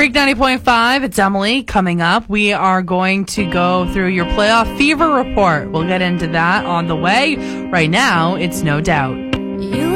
Freak 90.5, it's Emily coming up. We are going to go through your playoff fever report. We'll get into that on the way. Right now, it's No Doubt.